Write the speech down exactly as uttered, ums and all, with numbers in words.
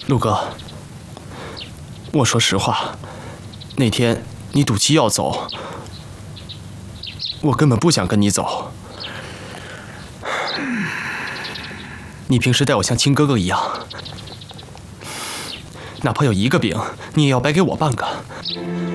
陆哥，我说实话，那天你赌气要走，我根本不想跟你走。你平时待我像亲哥哥一样，哪怕有一个饼，你也要掰给我半个。